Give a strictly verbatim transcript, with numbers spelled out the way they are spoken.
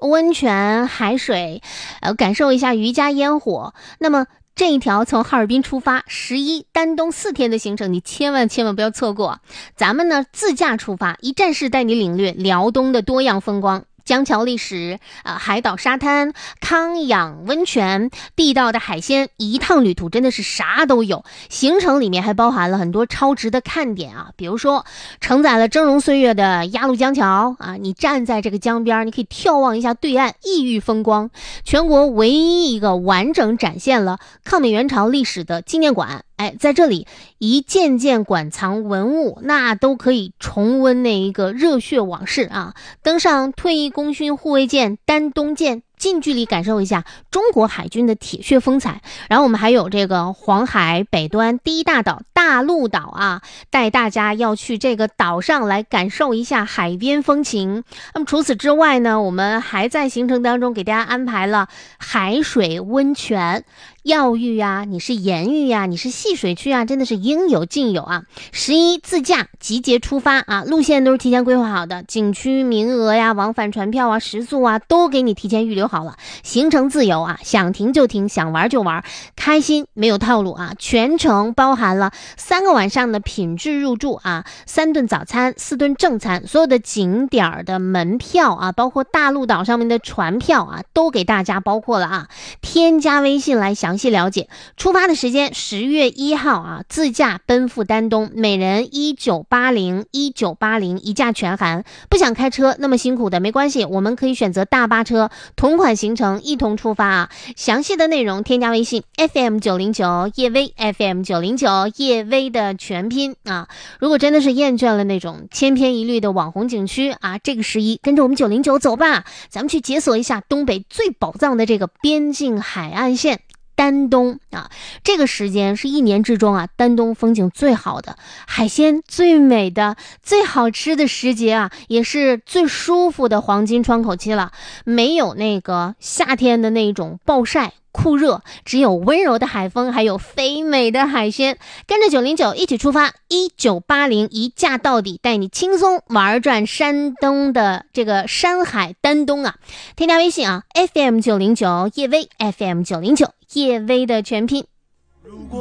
温泉、海水，呃，感受一下渔家烟火。那么这一条从哈尔滨出发，十一丹东四天的行程，你千万千万不要错过。咱们呢自驾出发，一站式带你领略辽东的多样风光。江桥历史、呃、海岛沙滩、康养温泉、地道的海鲜，一趟旅途真的是啥都有。行程里面还包含了很多超值的看点啊，比如说承载了峥嵘岁月的鸭绿江桥啊，你站在这个江边，你可以眺望一下对岸异域风光。全国唯一一个完整展现了抗美援朝历史的纪念馆。哎，在这里一件件馆藏文物，那都可以重温那一个热血往事啊！登上退役功勋护卫舰丹东舰，近距离感受一下中国海军的铁血风采。然后我们还有这个黄海北端第一大岛大陆岛啊，带大家要去这个岛上来感受一下海边风情。那么除此之外呢，我们还在行程当中给大家安排了海水温泉。药浴啊，你是盐浴啊，你是戏水区啊，真的是应有尽有啊！十一自驾集结出发啊，路线都是提前规划好的，景区名额呀、往返船票啊、食宿啊，都给你提前预留好了。行程自由啊，想停就停，想玩就玩，开心没有套路啊！全程包含了三个晚上的品质入住啊，三顿早餐、四顿正餐，所有的景点的门票啊，包括大陆岛上面的船票啊，都给大家包括了啊。添加微信来详细了解。出发的时间十月一号啊，自驾奔赴丹东，每人一九八零一九八零一价全含。不想开车那么辛苦的没关系，我们可以选择大巴车，同款行程一同出发啊。详细的内容添加微信 F M 九零九 叶薇 F M 九零九 叶薇的全拼啊。如果真的是厌倦了那种千篇一律的网红景区啊，这个十一跟着我们九零九走吧，咱们去解锁一下东北最宝藏的这个边境海岸线丹东啊。这个时间是一年之中啊，丹东风景最好的，海鲜最美的，最好吃的时节啊，也是最舒服的黄金窗口期了。没有那个夏天的那种暴晒酷热，只有温柔的海风，还有肥美的海鲜。跟着九零九一起出发，一九八零一价到底，带你轻松玩转山东的这个山海丹东啊！添加微信啊 ，F M 九零九叶薇 ，F M 九零九叶薇的全拼。